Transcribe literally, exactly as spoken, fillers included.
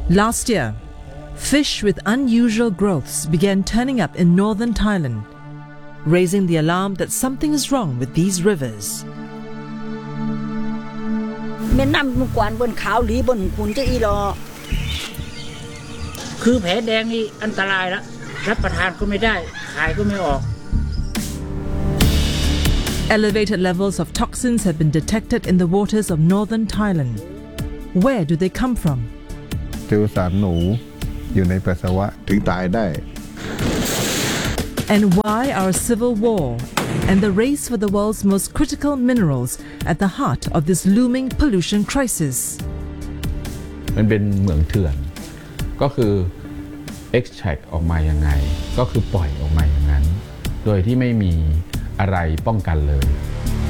Last year, fish with unusual growths began turning up in northern Thailand, raising the alarm that something is wrong with these rivers. แม่น้ำมุกวนบนขาวหลีบนขุนจะอีรอคือแผลแดงนี่อันตรายแล้วรับประทานก็ไม่ได้ขายก็ไม่ออก Elevated levels of toxins have been detected in the waters of northern Thailand. Where do they come from? เจอสารหนูอยู่ในปัสสาวะถึงตายได้ And why our civil war and the race for the world's most critical minerals at the heart of this looming pollution crisis? มันเป็นเหมืองเถื่อนก็คือ extract ออกมายังไงก็คือปล่อยออกมาอย่างนั้นโดยที่ไม่มีอะไรป้องกันเลย